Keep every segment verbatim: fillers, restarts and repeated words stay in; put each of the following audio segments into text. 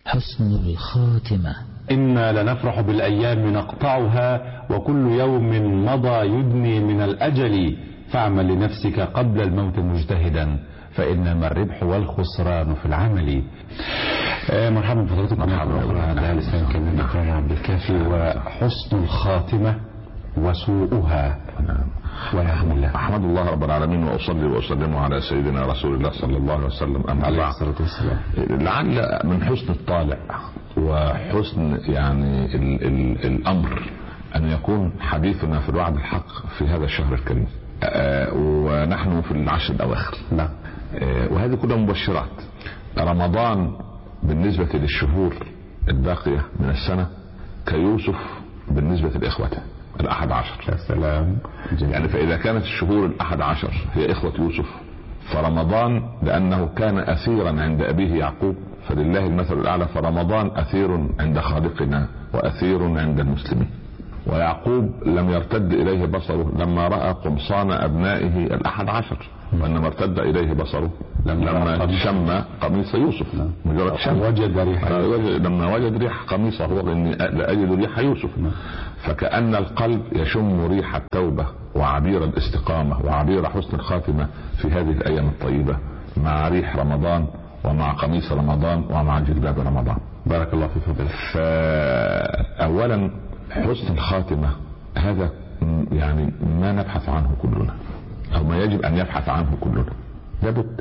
حسن الخاتمة. إنا لنفرح بالأيام نقطعها، وكل يوم مضى يدني من الأجل، فاعمل لنفسك قبل الموت مجتهدا، فإنما الربح والخسران في العمل. آه مرحبا بفضلاتكم. مرحبا على لسان كلمة عبد الكافي. وحسن الخاتمة وسوءها. والحمد لله. أحمد الله رب العالمين وأصلي وأسلم على سيدنا رسول الله صلى الله عليه وسلم. أما عليه بعد، الصلاة والسلام. لعل من حسن الطالع وحسن يعني ال ال الأمر أن يكون حديثنا في الوعد الحق في هذا الشهر الكريم، آه ونحن في العشر الأواخر. نعم. آه وهذه كلها مبشرات. رمضان بالنسبة للشهور الباقية من السنة كيوسف بالنسبة لإخوته الأحد عشر. يا سلام. يعني فإذا كانت الشهور الأحد عشر هي إخوة يوسف، فرمضان لأنه كان أثيرا عند أبيه يعقوب فلله المثل الأعلى، فرمضان أثير عند خالقنا وأثير عند المسلمين. ويعقوب لم يرتد إليه بصره لما رأى قمصان أبنائه الأحد عشر، وإنما ارتد إليه بصره لما شم قميص يوسف. مجرد شم وجد ريح لما وجد ريح قميصه، هو إني لا أجد ريح يوسف. فكأن القلب يشم ريح التوبة وعبير الاستقامة وعبير حسن الخاتمة في هذه الأيام الطيبة مع ريح رمضان ومع قميص رمضان ومع جلباب رمضان. بارك الله في فضلك. فأولا حسن الخاتمة هذا يعني ما نبحث عنه كلنا، أو ما يجب أن يبحث عنه كلنا. لابد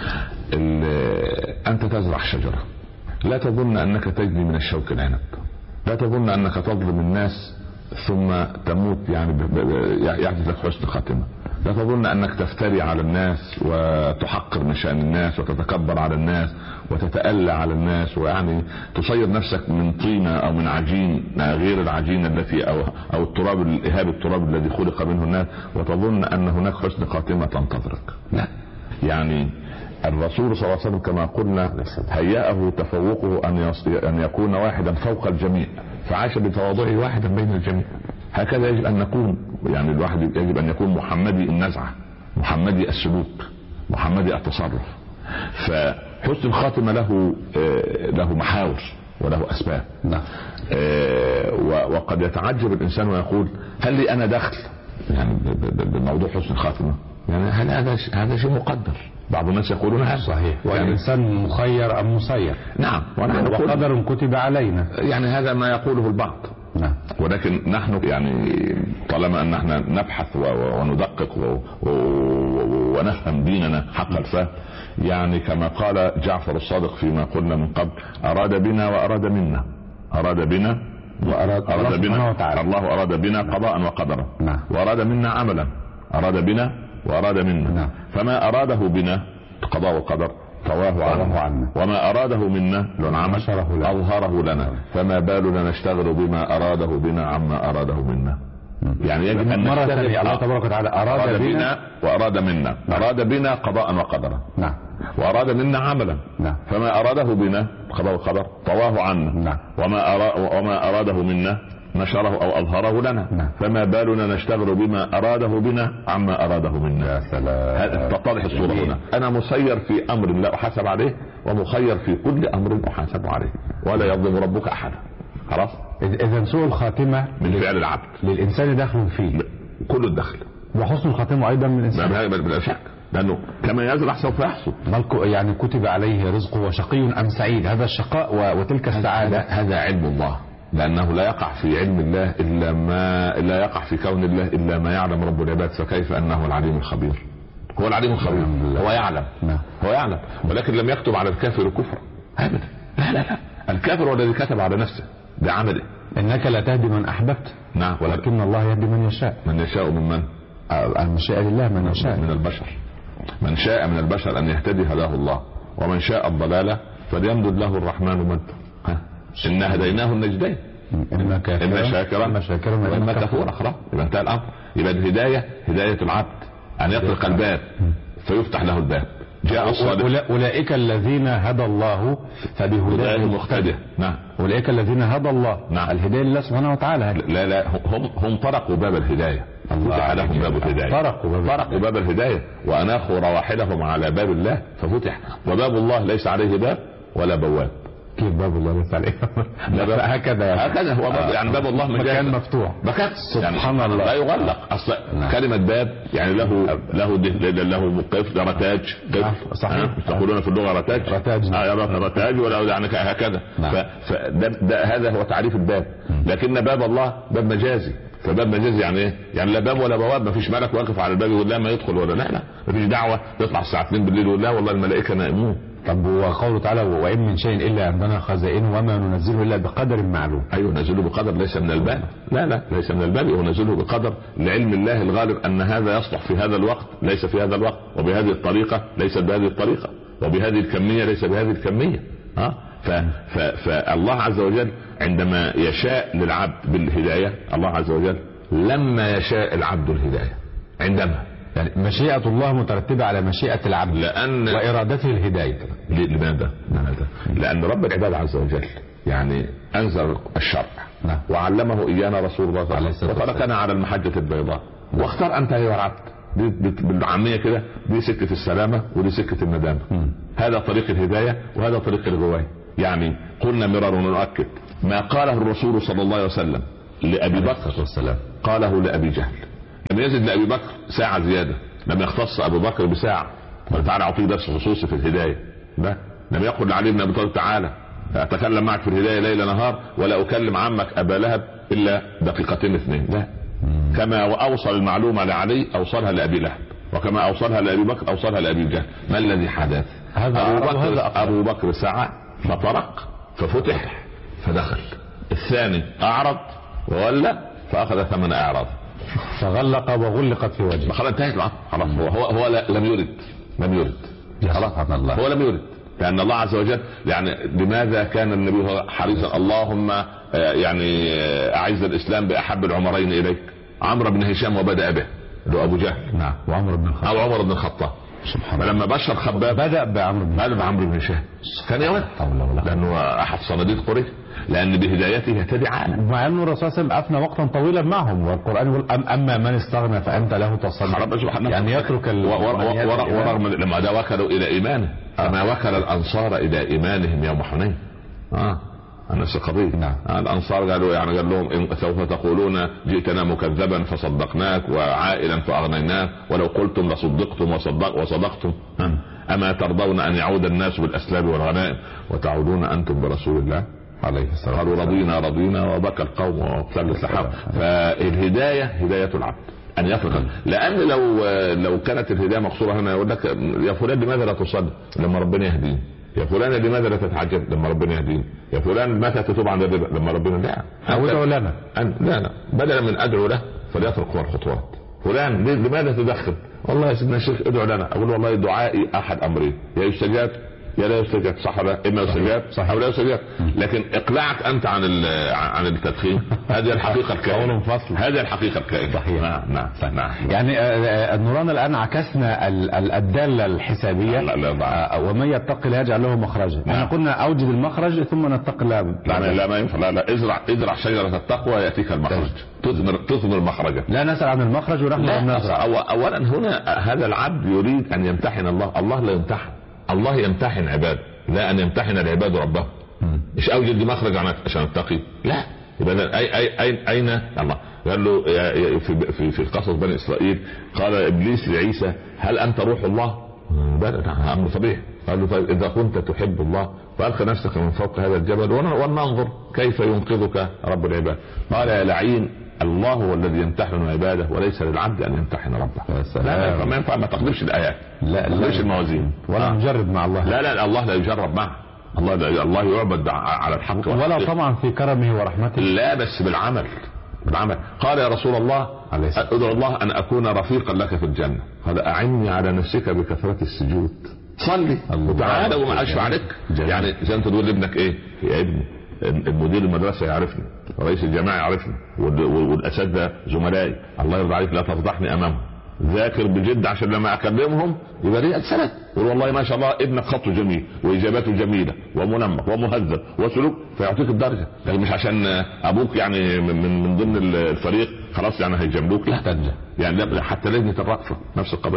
أنت تزرع شجرة، لا تظن أنك تجني من الشوك العنب، لا تظن أنك تظلم الناس ثم تموت يعني يحدث لك حسن خاتمة. لا تظن أنك تفتري على الناس وتحقر من شأن الناس وتتكبر على الناس وتتألى على الناس، ويعني تصير نفسك من طينة أو من عجين غير العجين التي أو, أو التراب الإهاب التراب الذي خلق منه الناس، وتظن أن هناك حسن خاتمة تنتظرك. لا، يعني الرسول صلى الله عليه وسلم كما قلنا هيأه تفوقه أن أن يكون واحدا فوق الجميع، فعاش بتواضعه واحدا بين الجميع. هكذا يجب أن نكون، يعني الواحد يجب أن يكون محمدي النزعة، محمدي السلوك، محمدي التصرف. فحسن الخاتمة له له محاور وله أسباب. وقد يتعجب الإنسان ويقول هل لي أنا دخل يعني بموضوع حسن الخاتمة؟ يعني هل هذا هذا شيء مقدر؟ بعض الناس يقولون هذا صحيح، والإنسان يعني مخير أم مسير. نعم، وقدر كتب علينا، يعني هذا ما يقوله البعض. نعم. ولكن نحن يعني طالما أن احنا نبحث وندقق ونفهم ديننا حق الفهم، يعني كما قال جعفر الصادق فيما قلنا من قبل: أراد بنا وأراد منا، أراد بنا وأراد أراد بنا وتعالى. الله أراد بنا قضاء وقدرا، نعم. وأراد منا عملا، أراد بنا وأراد منا، نعم. فما أراده بنا قضاء وقدر طواه عنه، عنه، وما أراده منا أظهره لنا، فما بالنا نشتغل بما أراده بنا عما أراده منا. يعني يجب أن نشتغل. الله تبارك وتعالى أراد, أراد بنا, بنا وأراد منا. نعم. أراد بنا قضاء وقدرا، نعم. وأراد منا عملا، نعم. فما أراده بنا قضاء وقدر طواه عنا، نعم. وما, أرا وما أراده منا نشره أو أظهره لنا، نعم. فما بالنا نشتغل بما أراده بنا عما أراده منا. يا سلام. تتضح الصورة هنا. أنا مسير في أمر لا أحاسب عليه، ومخير في كل أمر أحاسب عليه، ولا يظلم ربك أحدا. خلاص. إذا سوء الخاتمة من فعل العبد للإنسان دخل فيه كل الدخل، وحسن الخاتمة أيضا من الإنسان بلا شك، لأنه كما يزرع سوف يحصد. يعني كتب عليه رزقه وشقي أم سعيد، هذا الشقاء وتلك السعادة هذا علم الله، لأنه لا يقع في علم الله إلا ما لا يقع في كون الله إلا ما يعلم رب العباد، فكيف أنه العليم الخبير. هو العليم الخبير، هو يعلم، هو يعلم، ولكن لم يكتب على الكافر كفر أبدا. لا لا لا، الكافر هو الذي كتب على نفسه بعمله. إنك لا تهدي من أحببت، نعم، ولكن الله يهدي من يشاء. من يشاء من من؟ المشاء لله، من يشاء من البشر. من شاء من البشر أن يهتدي هداه الله، ومن شاء الضلالة فليمدد له الرحمن مد. إن هديناه النجدين، إما شاكرا إما شاكرا وإما كفورا. خلاص، يبقى انتهى الأمر. يبقى الهداية هداية العبد أن يطرق الباب فيفتح له الباب. جاء الصالح أولئك الذين هدى الله فبهداه مقتدى. نعم. أولئك الذين هدى الله. نعم. الهداية لله سبحانه وتعالى. لا لا، هم هم طرقوا باب الهداية، فتح لهم باب الهداية، طرقوا باب الهداية وأناخوا رواحلهم على باب الله ففتح. وباب الله ليس عليه باب ولا بواب، كيف باب الله ليس عليه؟ لا هكذا يعني. هكذا هو باب يعني باب الله مكان مفتوح مكان سبحان يعني الله لا يغلق اصلا. نعم. كلمه باب يعني له له له قف رتاج قف صحيح تقولون في اللغه رتاج رتاج اه رتاج ولا يعني هكذا. فده هذا هو تعريف الباب. لكن باب الله باب مجازي. فباب مجازي يعني ايه؟ يعني لا باب ولا بواب، ما فيش ملك واقف على الباب يقول لا ما يدخل ولا لا لا، ما فيش دعوه تطلع الساعه اتنين بالليل ولا والله الملائكه نائمون. طب وقوله تعالى وإن من شيء إلا عندنا خزائنه وما ننزله إلا بقدر معلوم. أيوه نزله بقدر ليس من الباب. لا لا ليس من الباب، هو نزله بقدر لعلم الله الغالب أن هذا يصلح في هذا الوقت ليس في هذا الوقت، وبهذه الطريقة ليس بهذه الطريقة، وبهذه الكمية ليس بهذه الكمية. ها فالله عز وجل عندما يشاء للعبد بالهداية، الله عز وجل لما يشاء العبد الهداية عندما يعني مشيئة الله مترتبة على مشيئة العبد لأن وإرادته الهداية. لماذا؟ لماذا؟ لأن رب العباد عز وجل يعني أنزل الشرع نعم. وعلمه إيانا رسول الله صلى الله عليه وسلم وتركنا على المحجة البيضاء، واختار أنت أيها العبد بالعامية كده، دي سكة السلامة ودي سكة الندامة. هذا طريق الهداية وهذا طريق الغواية. يعني قلنا مرارا ونؤكد ما قاله الرسول صلى الله عليه وسلم لأبي بكر والسلام قاله لأبي جهل. لم يزد لأبي بكر ساعة زيادة، لم يختص أبو بكر بساعة قال تعالى أعطيك درس خصوصي في الهداية. لا لم يقل لعلي بن أبي طالب تعالى أتكلم معك في الهداية ليل نهار ولا أكلم عمك أبا لهب إلا دقيقتين اثنين. لا كما أوصل المعلومة لعلي أوصلها لأبي لهب، وكما أوصلها لأبي بكر أوصلها لأبي جهل. ما الذي حدث؟ أبو بكر, أبو بكر سعى فطرق ففتح فدخل، الثاني أعرض وولى فأخذ ثمن أعراض فغلق وغلقت في وجهه. خلاص انتهت العقد. خلاص هو هو, هو لم يرد لم يرد خلاص الله هو لم يرد، لأن الله عز وجل يعني لماذا كان النبي حريصا اللهم يعني أعز الإسلام بأحب العمرين إليك، عمرو بن هشام وبدأ به اللي أبو جهل نعم وعمر بن الخطاب أو عمر بن الخطاب سبحان الله. فلما بشر خباب بدأ بعمرو بن بدأ بعمرو بن هشام كان يود لأنه أحد صناديد قريش، لأن بهدايته يهتدي عالم. مع أنه الرسول صلى الله عليه وسلم أفنى وقتا طويلا معهم، والقرآن يقول أم أما من استغنى فأنت له تصدق، يعني يترك ورغم لما ده وكلوا إلى إيمانه كما وكل الأنصار إلى إيمانهم يوم حنين. آه نفس القضية. نعم. آه الأنصار قالوا يعني قال لهم إن سوف تقولون جئتنا مكذبا فصدقناك وعائلا فأغنيناك ولو قلتم لصدقتم وصدق وصدقتم. آه. أما ترضون أن يعود الناس بالأسلاب والغنائم وتعودون أنتم برسول الله عليه الصلاة والسلام؟ قالوا رضينا رضينا وبكى القوم وابتل السحاب. فالهداية هداية العبد أن يفرق، لأن لو لو كانت الهداية مقصورة هنا يقول لك يا فلان لماذا لا تصلي لما ربنا يهديني، يا فلان لماذا لا تتعجب لما ربنا يهديني، يا فلان متى تتوب عن ذنبك لما ربنا لا أدعو لنا أن لا لا بدلا من أدعو له فليترك هو الخطوات. فلان لماذا تدخل، والله يا سيدنا الشيخ ادعو لنا، أقول والله دعائي أحد أمرين يا يستجاب يا لا يستجاب، صح لا؟ اما يستجاب او لا يستجاب. لكن اقلاعك انت عن عن التدخين هذه الحقيقه الكائنه، هذه الحقيقه الكائنه. صحيح. نعم نعم نعم. يعني نرانا الان عكسنا الداله الحسابيه لا لا لا. ومن يتق الله يجعل له مخرجا. احنا قلنا اوجد المخرج ثم نتق الله. لا لا ما ينفع. لا لا ازرع ازرع شجره التقوى ياتيك المخرج، تثمر تثمر مخرجا. لا نسال عن المخرج ونحن نزرع. اولا هنا هذا العبد يريد ان يمتحن الله، الله لا يمتحن، الله يمتحن عباده لا ان يمتحن العباد ربهم. مش اوجد مخرج عشان اتقي، لا يبقى اي اي اي اين الله قال له في في في قصص بني اسرائيل قال ابليس لعيسى هل انت روح الله؟ بدا امر طبيعي. قال له طيب اذا كنت تحب الله فالق نفسك من فوق هذا الجبل ولننظر كيف ينقذك رب العباد. قال يا لعين الله هو الذي يمتحن عباده وليس للعبد ان يمتحن ربه. لا لا ما ينفع ما تقدرش الايات، لا ما تقدرش الموازين ولا نجرب مع الله. لا لا الله لا يجرب معه، الله لا الله يعبد على الحق ولا طبعا في كرمه ورحمته، لا بس بالعمل بالعمل. قال يا رسول الله ادعو الله ان اكون رفيقا لك في الجنه، قال اعني على نفسك بكثره السجود، صلي وتعالى وما اشفع لك. يعني زي انت تقول لابنك ايه يا ابني المدير المدرسه يعرفني ورئيس الجامعه يعرفني والاساتذه زملائي، الله يرضى عليك لا تفضحني امامهم، ذاكر بجد عشان لما اكلمهم يبقى لي سند، قول والله ما شاء الله ابنك خطه جميل واجاباته جميله ومنمق ومهذب وسلوك فيعطيك الدرجه، لكن مش عشان ابوك يعني من من ضمن الفريق خلاص يعني هيجاملوك، لا يعني لا حتى لجنه الرأفه نفس القضيه.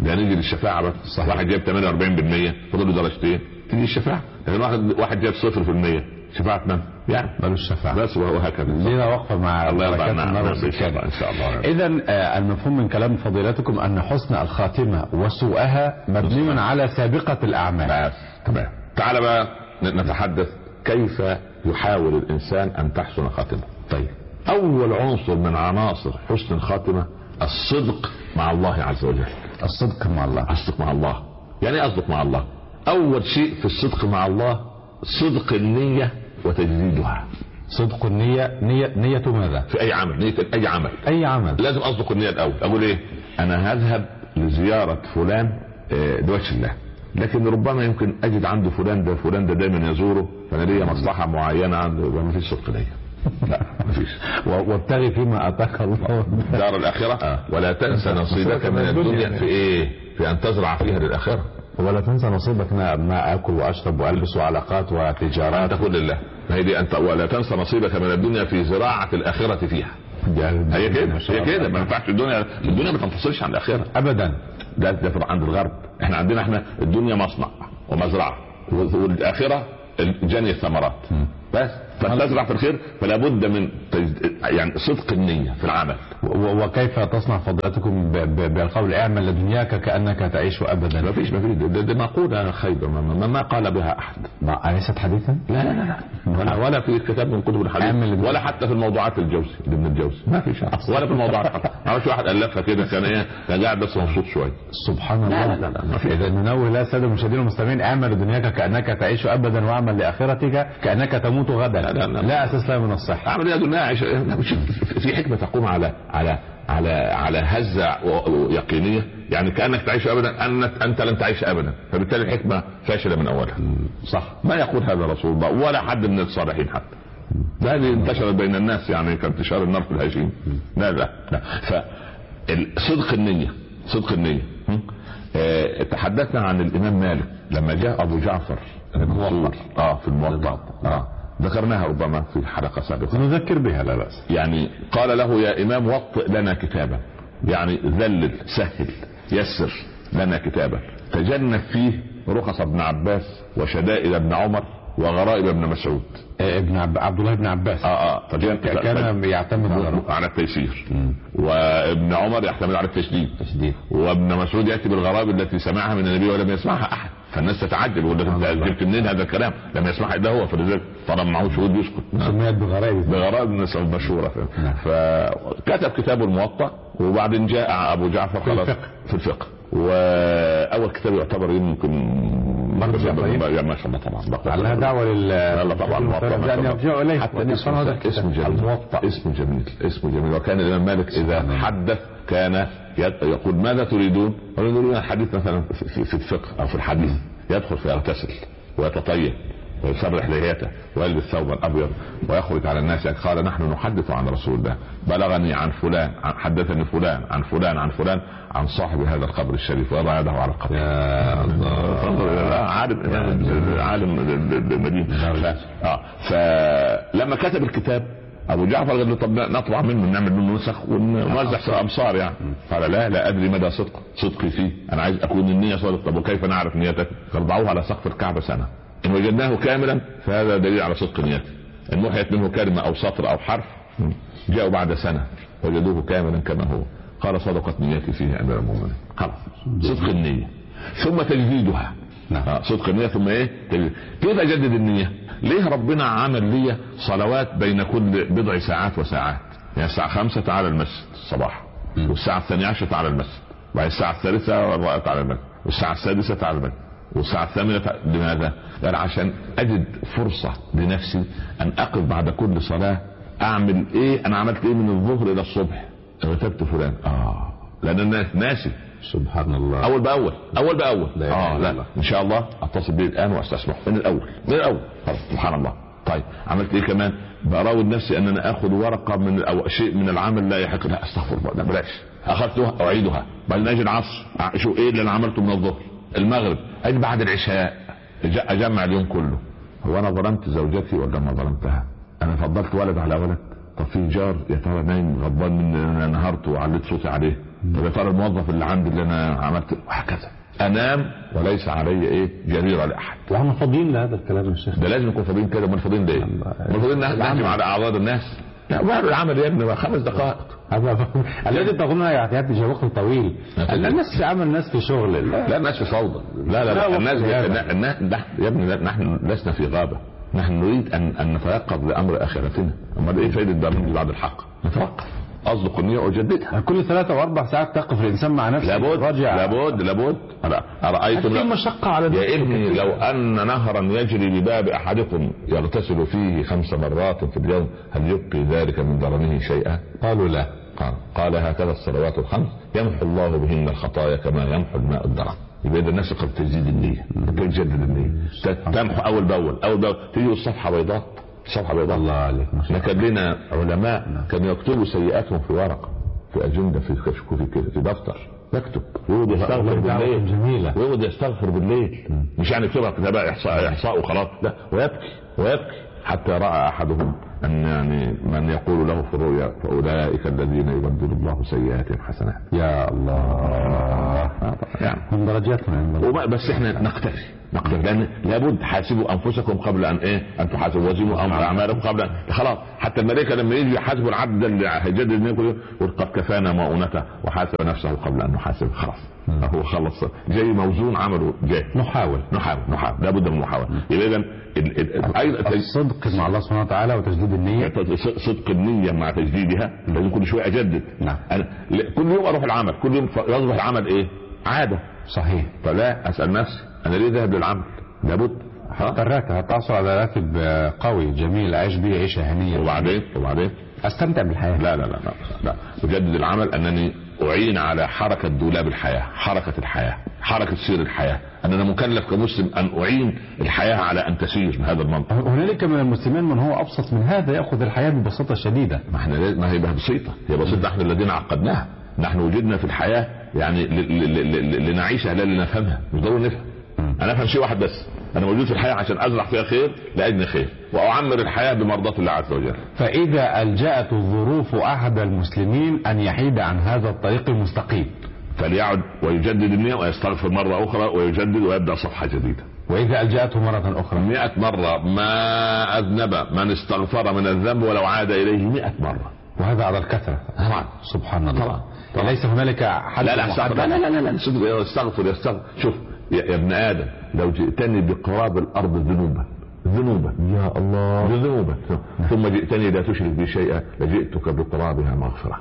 ده نيجي للشفاعه بس. صحيح. واحد جايب ثمانية وأربعين بالمية فضل له درجتين تيجي الشفاعه، لكن واحد واحد جايب صفر في المية شفاعه من؟ يعني مالوش شفاعه بس. وهكذا لينا وقفه مع بركات النار ان شاء الله. ان شاء الله. اذا المفهوم من كلام فضيلتكم ان حسن الخاتمه وسوءها مبني على سابقه الاعمال. بس تمام. تعال بقى نتحدث كيف يحاول الانسان ان تحسن خاتمه. طيب، اول عنصر من عناصر حسن الخاتمه الصدق مع الله عز وجل. الصدق مع الله. الصدق مع الله يعني ايه الصدق مع الله؟ اول شيء في الصدق مع الله صدق النيه وتجديدها. صدق النية. نية نية ماذا؟ في اي عمل. نية اي عمل. اي عمل لازم اصدق النية الاول. اقول ايه؟ انا هذهب لزيارة فلان لوجه الله، لكن ربما يمكن اجد عنده فلان ده فلان ده دايما يزوره، فانا ليا مصلحة معينة عنده. ما فيش صدق نية. لا ما فيش. وابتغي فيما اتاك الله دار الاخرة. آه. ولا تنسى نصيبك من الدنيا في ايه؟ في ان تزرع فيها للاخرة. ولا تنسى نصيبك ما اكل واشرب والبس وعلاقات وتجارات. تقول لله ما هي دي انت. ولا تنسى نصيبك من الدنيا في زراعة الاخرة فيها. هي كده هي كده. ما ينفعش الدنيا الدنيا ما تنفصلش عن الاخرة ابدا. ده ده عند الغرب. احنا عندنا احنا الدنيا مصنع ومزرعة، والاخرة جني الثمرات. بس فتزرع في الخير، فلا بد من يعني صدق النية في العمل. وكيف تصنع فضيلتكم بالقول اعمل لدنياك كأنك تعيش ابدا؟ ما فيش ما فيش. ده مقولة خيبة ما, ما قال بها احد. ما أليست حديثا؟ لا لا لا, لا. ولا في كتاب من كتب الحديث، ولا حتى في الموضوعات الجوزي ابن الجوزي ما فيش، ولا في الموضوعات حتى. ما فيش واحد الفها كده كان ايه كان قاعد بس مبسوط شويه. سبحان الله. لا لا لا, لا. اذا ننوه لا ساده المشاهدين والمستمعين اعمل لدنياك كأنك تعيش ابدا واعمل لاخرتك كأنك تموت غدا. لا, لا, لا. لا اساس لها من الصحه. اعمل يا دنيا عيش. في حكمه تقوم على على على على هزه يقينيه، يعني كانك تعيش ابدا انك انت لن تعيش ابدا، فبالتالي الحكمه فاشله من اولها. صح. ما يقول هذا رسول الله ولا حد من الصالحين حتى. ده اللي انتشرت بين الناس يعني كانتشار النار في الهجين. لا لا لا. فصدق النيه صدق النيه. اه تحدثنا عن الامام مالك لما جاء ابو جعفر الموطأ اه في الموطأ اه ذكرناها ربما في حلقة سابقة نذكر بها لا بأس. يعني قال له يا إمام وطئ لنا كتابا، يعني ذلل سهل يسر لنا كتابا تجنب فيه رخص ابن عباس وشدائد ابن عمر وغرائب ابن مسعود. ابن عب... عبد الله بن عباس اه اه كان يعتمد على على التيسير، وابن عمر يعتمد على التشديد، تشديد. وابن مسعود ياتي بالغرائب التي سمعها من النبي ولم يسمعها احد، فالناس تتعجب يقول لك انت جبت منين هذا الكلام؟ لم يسمعها الا هو، فلذلك طالما معه شهود يسكت. سميت بغرائب بغرائب مشهوره. فكتب كتاب الموطأ، وبعدين جاء ابو جعفر خلاص في الفقه، واول كتاب يعتبر يمكن ما شاء الله طبعا على دعوه لله طبعا يرجعوا اليه حتى اسمه جميل. اسمه جميل اسمه جميل. وكان الامام مالك اذا حدث كان يقول ماذا تريدون؟ يريدون الحديث مثلا في الفقه او في الحديث، يدخل فيغتسل ويتطيب ويسرح لحيته ويلبس ثوبا ابيض ويخرج على الناس. يعني قال نحن نحدث عن رسول الله، بلغني عن فلان، حدثني فلان عن فلان عن فلان عن صاحب هذا القبر الشريف، ويضع يده على القبر. يا الله. عالم عالم المدينه. اه فلما كتب الكتاب ابو جعفر قال له طب نطبع منه نعمل منه نسخ ونوزع في الامصار يعني. قال لا لا ادري مدى صدق صدقي فيه، انا عايز اكون النيه صادق. طب وكيف نعرف نيتك؟ قال ضعوه على سقف الكعبه سنه، ان وجدناه كاملا فهذا دليل على صدق نيته. ان محيت منه كلمه او سطر او حرف جاءوا بعد سنه وجدوه كاملا كما هو، قال صدقت نيتي فيه امير المؤمنين. خلاص صدق النيه ثم تجديدها. آه صدق النيه ثم ايه تجديد. كيف اجدد النيه؟ ليه ربنا عمل لي صلوات بين كل بضع ساعات وساعات؟ يعني الساعه خمسة تعالى المسجد الصباح، والساعه الثانيه عشر تعالى المسجد، وبعد الساعه الثالثه تعالى المسجد، والساعه السادسه تعالى المسجد، والساعة الثامنة. لماذا؟ قال عشان اجد فرصة لنفسي ان اقف بعد كل صلاة اعمل ايه، انا عملت ايه من الظهر الى الصبح، كتبت فلان. اه لان الناس ناسي. سبحان الله. اول باول اول باول لا اه لا الله. ان شاء الله اتصل بيه الان واستسمح من الاول من الاول. سبحان الله. طيب عملت ايه كمان؟ براود نفسي ان انا اخذ ورقة من او شيء من العمل لا يحق. لا استغفر الله، لا بلاش. اخذتها اعيدها، بل نجي العصر شو ايه اللي انا عملته من الظهر، المغرب، اجي بعد العشاء اجمع اليوم كله. هو انا ظلمت زوجتي ولا ما ظلمتها؟ انا فضلت ولد على ولد؟ طب في جار يا ترى نايم غضبان من انا نهرته وعليت صوتي عليه طب يا ترى الموظف اللي عندي اللي انا عملت وهكذا. انام وليس علي ايه جريره لاحد. واحنا فاضيين لهذا الكلام يا شيخ؟ ده لازم نكون فاضيين كده. امال فاضيين ليه؟ امال فاضيين نهجم على اعراض الناس؟ لا بعد العمل يا ابني خمس دقائق. هذا الذي تقولون ياتي وقت طويل. الناس في عمل، الناس في شغل. لا الناس في فوضى. لا لا, لا الناس الناس يا ابني نحن لسنا في غابه. نحن نريد ان ان نتيقظ لامر اخرتنا. امال ايه فائده البرنامج بعد الحق؟ نتوقف، اصدق النية واجددها. كل ثلاثة واربع ساعات تقف الانسان مع نفسه. لابد راجع. لابد لابد ارايتم في مشقة على يا ابني لو ان نهرا يجري بباب احدكم يغتسل فيه خمس مرات في اليوم هل يبقي ذلك من درنه شيئا؟ قالوا لا. قال, قال هكذا الصلوات الخمس يمحو الله بهن الخطايا كما يمحو الماء الدرن. يبقى اذا الناس قد تجديد النية، تجدد النية، تمحو اول باول اول باول تيجي الصفحة بيضاء، صفحة بيضاء. الله عليك. كان لنا علماء كانوا يكتبوا سيئاتهم في ورقة، في أجندة، في كشكول، في, في دفتر، يكتب ويقعد يستغفر بالليل. جميلة. ويقعد يستغفر بالليل. مش يعني كتبها كتابة إحصاء إحصاء وخلاص، لا، ويبكي ويبكي حتى رأى أحدهم أن يعني من يقول له في الرؤيا فأولئك الذين يبدل الله سيئاتهم حسنات. يا الله. يعني من درجاتنا. بس إحنا نقتفي نقدر، لان لابد حاسبوا انفسكم قبل ان ايه ان تحاسبوا، وزنوا امر اعمالكم قبل ان خلاص. حتى الملائكه لما يجي يحاسبوا العبد اللي هيجدد منكم يقول قد كفانا مؤونته وحاسب نفسه قبل ان نحاسب. خلاص هو خلص جاي موزون عمله جاي. نحاول نحاول نحاول لابد من المحاوله. اذا الصدق مع الله سبحانه وتعالى وتجديد النيه. صدق النيه مع تجديدها، لازم كل شويه اجدد. نعم. كل يوم اروح العمل، كل يوم يصبح العمل ايه عاده. صحيح. فلا اسال نفسي انا ليه ذهب للعمل؟ لابد الراتب هتحصل على راتب قوي جميل اعيش بيه عيشه هنيه. وبعدين وبعدين استمتع بالحياه. لا لا لا لا, لا. اجدد العمل انني اعين على حركه دولاب الحياه، حركه الحياه، حركه سير الحياه. اننا مكلف كمسلم ان اعين الحياه على ان تسير من هذا المنطق. هنالك من المسلمين من هو ابسط من هذا ياخذ الحياه ببساطه شديده. ما احنا ما هي بسيطه، هي بسيطه. نحن الذين عقدناها. نحن وجدنا في الحياه يعني لنعيشها لا لنفهمها. مش ضروري نفهم. انا افهم شيء واحد بس، انا موجود في الحياه عشان ازرع فيها خير لاجل خير، واعمر الحياه بمرضاه الله عز وجل. فاذا الجأت الظروف احد المسلمين ان يحيد عن هذا الطريق المستقيم فليعد ويجدد النية ويستغفر مرة أخرى ويجدد ويبدأ صفحة جديدة. وإذا ألجأته مرة أخرى مئة مرة ما أذنب من استغفر من الذنب ولو عاد إليه مئة مرة. وهذا على الكثرة طبعا. سبحان الله. طبعا. طبعا. ليس هنالك حد. لا لا لا لا لا, لا. يستغفر يستغفر. شوف يا ابن آدم لو جئتني بقراب الأرض ذنوبا ذنوبا يا الله ذنوبا ثم جئتني لا تشرك بي شيئا لجئتك بقرابها مغفرة.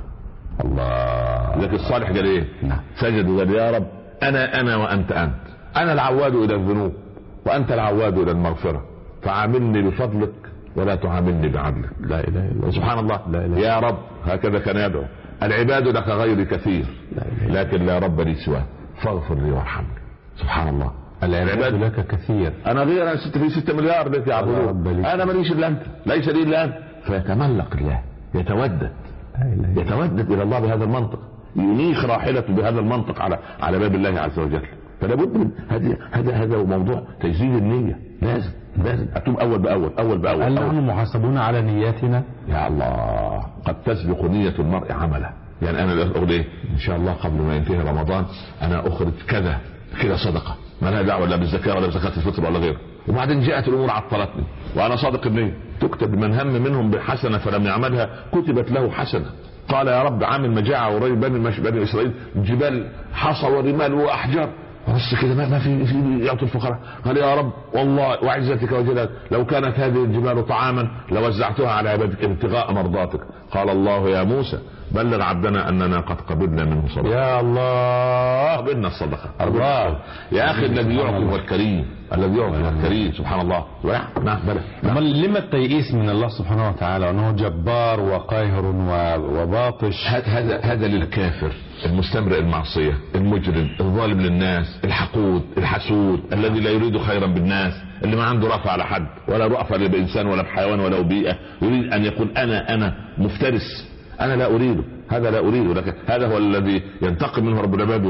الله. لكن الصالح قال ايه؟ نعم. سجد وقال يا رب انا انا وانت انت، انا العواد الى الذنوب وانت العواد الى المغفرة، فعاملني بفضلك ولا تعاملني بعدلك. لا اله الا الله. سبحان الله. لا إله. يا رب هكذا كان يدعو. العباد لك غير كثير لا لكن لا رب لي سواه فاغفر لي وارحمني. سبحان الله. العباد لك كثير، انا غير انا ست في ستة مليار لك يعبدون، انا ماليش الا انت، ليس لي الا انت. فيتملق الله، يتودد يتودد الى الله بهذا المنطق، ينيخ راحلته بهذا المنطق على على باب الله عز وجل. فلا بد من هذا هذا هذا موضوع تجديد النية. لازم لازم اتوب اول باول اول باول. هل نحن محاسبون على نياتنا؟ يا الله قد تسبق نية المرء عمله. يعني انا اقول ايه ان شاء الله قبل ما ينتهي رمضان انا اخرج كذا كذا صدقة، ما لها دعوه لا بالزكاه ولا بزكاه الفطر ولا غيره. وبعدين جاءت الامور عطلتني وانا صادق النية. تكتب من هم منهم بحسنه فلم يعملها كتبت له حسنه. قال يا رب عامل مجاعه قريب بني بني اسرائيل جبال حصى ورمال واحجار بص كده ما في في يعطي الفقراء. قال يا رب والله وعزتك وجلالك لو كانت هذه الجبال طعاما لوزعتها على عبادك ابتغاء مرضاتك. قال الله يا موسى بلغ عبدنا اننا قد قبلنا منه صدقه. يا الله قبلنا الصدقه. الله يا اخي الذي يعطي هو الكريم، الذي يعطي هو الكريم سبحان الله. نعم بلى. لما التيئيس من الله سبحانه وتعالى وانه جبار وقاهر وباطش؟ هذا هذا للكافر المستمرئ المعصيه المجرم الظالم للناس الحقود الحسود الذي لا يريد خيرا بالناس، اللي ما عنده رأفة على حد ولا رأفة بإنسان ولا بحيوان ولا بيئة، يريد أن يقول أنا أنا مفترس، أنا لا أريده، هذا لا أريده. لكن هذا هو الذي ينتقم منه رب العباد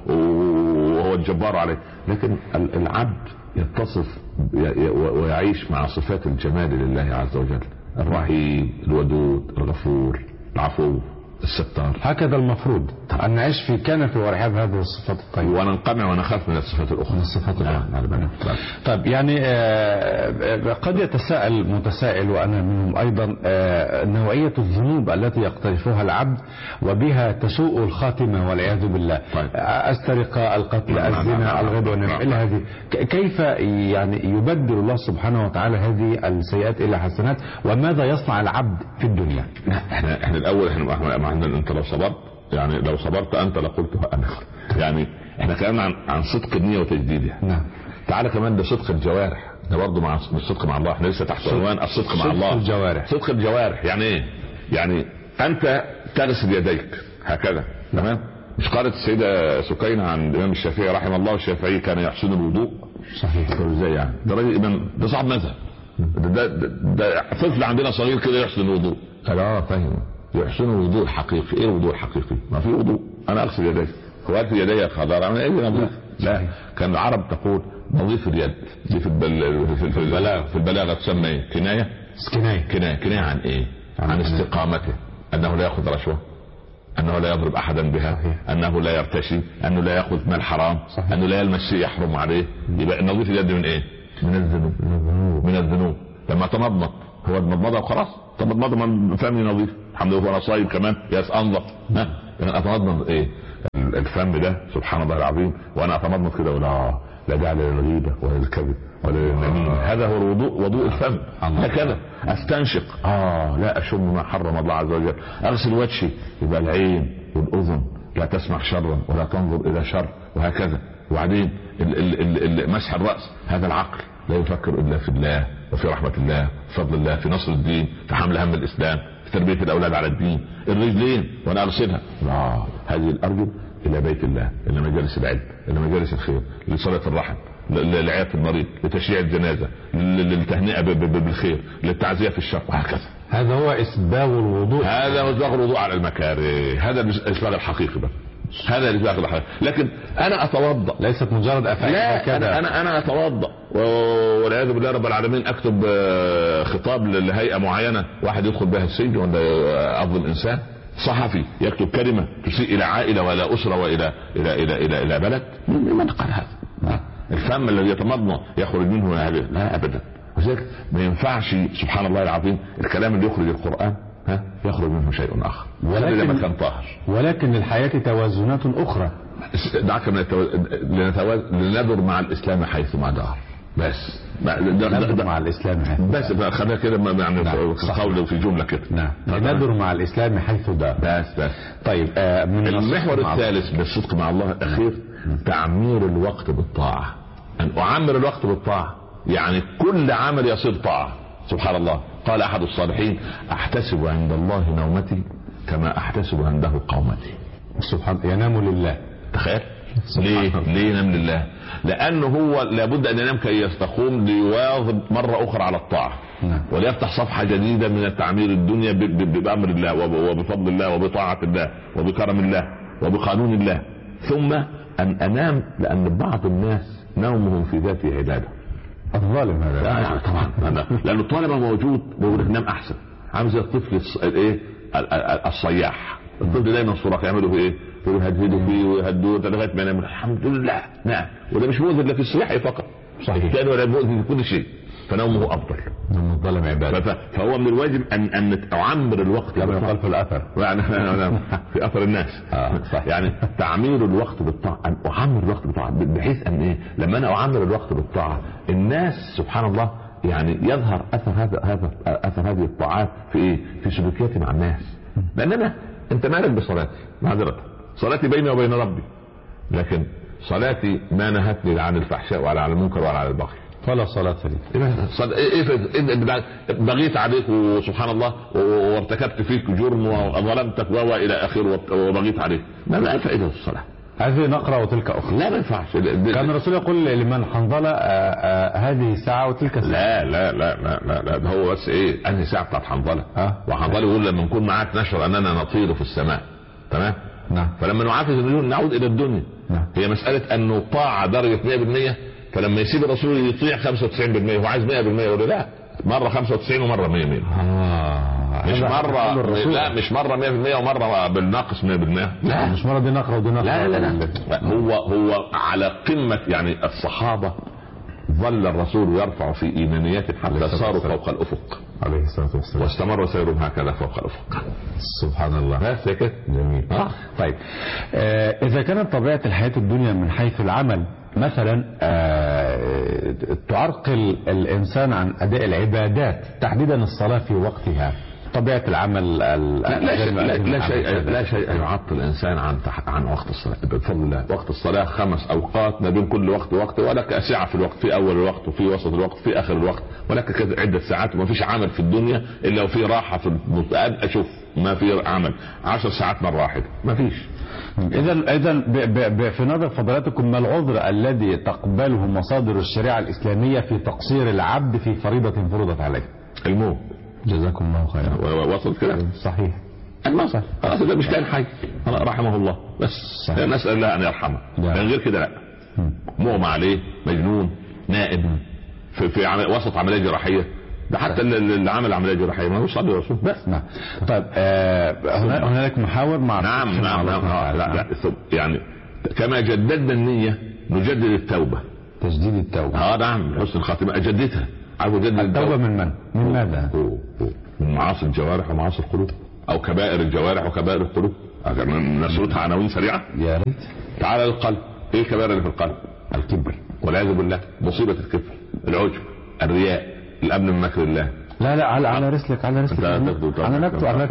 وهو الجبار عليه. لكن العبد يتصف ويعيش مع صفات الجمال لله عز وجل، الرحيم الودود الغفور العفو الستار. هكذا المفروض أن نعيش في كنف ورحاب هذه الصفات الطيبة، وننقمع ونخاف من الصفات الأخرى. من الصفات الأخرى. طيب يعني قد يتساءل متسائل وأنا منهم أيضا، نوعية الذنوب التي يقترفها العبد وبها تسوء الخاتمة والعياذ بالله. طيب. السرقة، القتل، الزنا، الغيبة، إلى هذه، كيف يعني يبدل الله سبحانه وتعالى هذه السيئات إلى حسنات، وماذا يصنع العبد في الدنيا؟ احنا احنا الاول احنا ما عندنا، انت لو صبرت يعني لو صبرت انت لقلتها انا. يعني احنا كلامنا عن عن صدق النية وتجديدها. نعم. تعالى كمان ده صدق الجوارح، ده برضه مع الصدق مع الله. احنا لسه تحت عنوان الصدق مع الله. صدق الجوارح. صدق الجوارح يعني ايه؟ يعني انت تغسل يديك هكذا، تمام؟ مش قالت السيدة سكينة عن الامام الشافعي رحمه الله، الشافعي كان يحسن الوضوء. صحيح. ازاي يعني؟ ده راجل امام، ده صاحب مذهب، ده, ده, ده طفل عندنا صغير كده يحسن الوضوء. قال اه فاهم، يحسن الوضوء الحقيقي. ايه الوضوء الحقيقي؟ ما في وضوء انا اغسل يدي، هو اغسل يدي خضار انا ايه نظيف؟ لا، كان العرب تقول نظيف اليد دي في البل... في, في البلاغه في البلاغه تسمى ايه؟ كنايه. كنايه كنايه كنايه عن ايه؟ عن, عن استقامته، انه لا ياخذ رشوه، انه لا يضرب احدا بها. صحيح. انه لا يرتشي، انه لا ياخذ مال حرام. صحيح. انه لا يلمس شيء يحرم عليه. يبقى نظيف اليد من ايه؟ من الذنوب. من الذنوب من الذنوب لما تمضمض، هو المضمضه وخلاص، تمضمض من فمي نظيف الحمد لله، وانا صايم كمان ياس انظف. ها اتمضمض ايه؟ الفم ده سبحان الله العظيم، وانا اتمضمض كده ولا لا داعي للغيبه ولا للكذب ولا للنميمه. هذا هو الوضوء، وضوء الفم. هكذا استنشق، اه لا اشم ما حرم الله عز وجل. اغسل وجهي، يبقى العين والاذن لا تسمع شرا ولا تنظر الى شر، وهكذا. وبعدين مسح الراس، هذا العقل لا يفكر الا في الله وفي رحمه الله، في فضل الله، في نصر الدين، في حمل هم الاسلام، في تربيه الاولاد على الدين. الرجلين وانا اغسلها، لا هذه الارجل الى بيت الله، الى مجالس العلم، الى مجالس الخير، لصلاه الرحم، لعيادة المريض، لتشييع الجنازه، للتهنئه بالخير، للتعزيه في الشر، وهكذا. هذا هو اسباغ الوضوء. هذا هو اسباغ الوضوء على المكاره، هذا الاسباغ الحقيقي بقى. هذا الاسباغ الحقيقي. لكن انا اتوضا، ليست مجرد افعال هكذا. انا انا انا اتوضا والعياذ بالله رب العالمين اكتب خطاب لهيئه معينه، واحد يدخل بها السجن ولا اظلم انسان، صحفي يكتب كلمه تسيء الى عائله ولا اسره والى الى الى الى, إلى بلد. من قال هذا؟ الفم الذي يتمضمض يخرج منه هذا؟ لا ابدا. وذلك ما ينفعش سبحان الله العظيم الكلام اللي يخرج القرآن ها يخرج منه شيء اخر، ولكن لما كان طاهر. ولكن للحياة توازنات اخرى. دعك من التو... لنتواز... لندر مع الاسلام حيث ما دار. بس ندر مع الاسلام حيث بس خلينا كده يعني في قول في جمله كده. نعم. ندر مع الاسلام حيث دار. بس بس طيب آه من المحور الثالث بالصدق مع الله الاخير، تعمير الوقت بالطاعه. ان اعمر الوقت بالطاعه يعني كل عمل يصير طاعه. سبحان الله، قال احد الصالحين: احتسب عند الله نومتي كما احتسب عنده قومتي. سبحان، ينام لله. تخيل ليه ليه ينام لله؟ لانه هو لابد ان ينام كي يستقوم ليواظب مره اخرى على الطاعه. نعم. وليفتح صفحه جديده من التعمير الدنيا بامر الله وبفضل الله وبطاعه الله وبكرم الله وبقانون الله. ثم ان انام لان بعض الناس نومهم في ذاته عباده. الظالم هذا يعني طبعا لانه طالما موجود بقول لك نام احسن. عامل زي الطفل الايه الصياح، الطفل دايما صراخ يعملوا في ايه؟ يهددوا فيه ويهدوه لغايه ما ينام. الحمد لله. نعم. وده مش مؤذي الا في الصياح فقط. صحيح. كان ولا مؤذي في كل شيء، فنومه افضل. نوم الظالم عباده. فهو من الواجب ان ان اعمر الوقت كما يقال في الاثر يعني في اثر الناس. آه صح. يعني تعمير الوقت بالطاعه، ان اعمر الوقت بالطاعه بحيث ان ايه؟ لما انا اعمر الوقت بالطاعه الناس سبحان الله يعني يظهر اثر هذا هذا اثر هذه الطاعات في ايه؟ في سلوكياتي مع الناس. لان انا انت مالك بصلاتي؟ معذره، صلاتي بيني وبين ربي، لكن صلاتي ما نهتني عن الفحشاء ولا عن المنكر ولا عن البغي، فلا صلاة لي. ايه بغيت عليك وسبحان الله وارتكبت فيك جرم وظلمتك والى اخره وبغيت عليك، ما فائدة الصلاة؟ هذه نقرة وتلك أخرى. لا ما ينفعش. كان الرسول يقول لمن حنظلة هذه ساعة وتلك ساعة. لا لا لا لا لا, لا ده هو بس ايه؟ انهي ساعة بتاعت حنظلة؟ أه؟ وحنظلة يقول لما نكون معاك نشعر اننا نطير في السماء. تمام. نعم. فلما نعافس النجوم نعود الى الدنيا. نعم. هي مسألة انه طاعة درجة مئة بالمئة، فلما يسيب الرسول يطيع خمسة وتسعين بالمئة هو عايز مئة بالمئة يقول لا مره خمسة وتسعين ومره مية مية. اه مش مره، لا مش مره مية بالمية ومره بالناقص مية بالمية. لا مش مره دي نقره ودي نقره. لا لا لا, لا. هو هو على قمه يعني الصحابه ظل الرسول يرفع في ايمانيات حتى صاروا فوق الافق عليه الصلاه والسلام، واستمر سيرهم هكذا فوق الافق. سبحان الله. بس كده جميل. آه. طيب آه اذا كانت طبيعه الحياه الدنيا من حيث العمل مثلا آه تعرقل الانسان عن اداء العبادات تحديدا الصلاه في وقتها، طبيعه العمل لا, لا, شيء لا, لا شيء لا شيء يعطل الانسان عن عن وقت الصلاه بفضل الله. وقت الصلاه خمس اوقات ما بين كل وقت ووقت، ولك ساعه في الوقت، في اول الوقت وفي وسط الوقت في اخر الوقت، ولك كذا عده ساعات. وما فيش عمل في الدنيا الا وفي راحه في المستقبل. اشوف ما في عمل عشر ساعات مره واحده ما فيش. اذا اذا في نظر فضلاتكم ما العذر الذي تقبله مصادر الشريعه الاسلاميه في تقصير العبد في فريضه فرضت عليه؟ الموت. جزاكم الله خيرا. وصلت كده صحيح. الموت خلاص ده مش كان حي رحمه الله بس صحيح. نسال الله ان يرحمه لان غير كده لا. مغمى عليه، مجنون، نائب في, في عمل وسط عمليه جراحيه، ده حتى اللي عمل عمليه جراحيه ما هو صلي الرسول بس. نعم. طيب آه هنالك محاور مع نعم نعم, نعم, نعم لا لا يعني كما جددنا النيه نجدد التوبه. تجديد التوبه اه نعم حسن الخاتمه اجددها. عاوز اجدد التوبه من من؟ من ماذا؟ من معاصي الجوارح ومعاصي القلوب او كبائر الجوارح وكبائر القلوب. نسردها عناوين سريعه يا ريت. تعالى للقلب. ايه الكبائر اللي في القلب؟ الكبر والعياذ بالله، مصيبه الكبر، العجب، الرياء، الامن من مكر الله. لا لا على على رسلك على رسلك انا نكتب على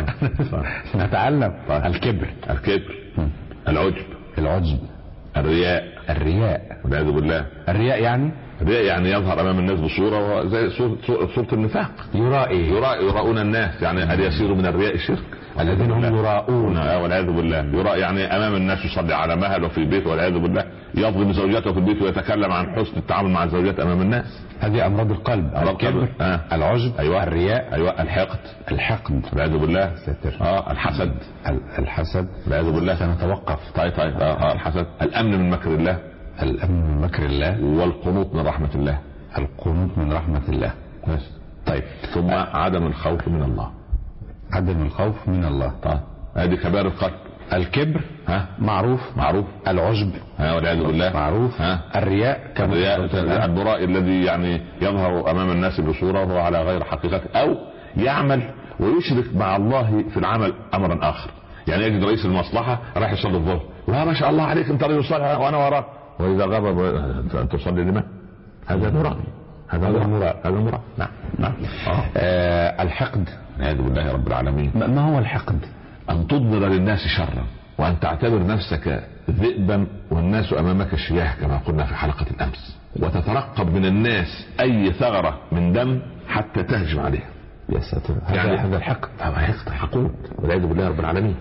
نتعلم. الكبر الكبر العجب العجب الرياء الرياء والعياذ بالله. الرياء يعني الرياء يعني يظهر امام الناس بصوره زي صوره النفاق. يرائي يرائي يراؤون الناس يعني هل يصير من الرياء الشرك؟ الذين هم يراؤون والعياذ بالله. يراء يعني امام الناس يصلي على مهله في البيت والعياذ بالله، يظلم زوجته في البيت ويتكلم عن حسن التعامل مع الزوجات امام الناس. هذه امراض القلب. الكبر آه. العجب أيوة. الرياء ايوه الحقد الحقد والعياذ بالله. ستر. اه الحسد الحسد والعياذ بالله. سنتوقف. طيب طيب اه, آه الحسد. الامن من مكر الله. الامن من مكر الله والقنوط من رحمه الله. القنوط من رحمه الله بس. طيب ثم آه. عدم الخوف من الله. عدم الخوف من الله. طيب هذه كبائر القلب. الكبر ها معروف معروف. العجب ها والعياذ بالله معروف. ها الرياء الرياء البراء الذي يعني يظهر امام الناس بصوره وهو على غير حقيقته، او يعمل ويشرك مع الله في العمل امرا اخر. يعني يجد رئيس المصلحه راح يصلي الظهر، لا ما شاء الله عليك انت رجل صالح وانا وراك، واذا غضب انت تصلي لمن؟ هذا مراد. هذا مراد. هذا مراد. نعم نعم. آه. آه الحقد والعياذ بالله رب العالمين. ما هو الحقد؟ ان تضمر للناس شرا وان تعتبر نفسك ذئبا والناس امامك شياه كما قلنا في حلقه الامس، وتترقب من الناس اي ثغره من دم حتى تهجم عليها. يا ساتر. يعني هذا الحقد. هذا حقد حقود والعياذ بالله رب العالمين.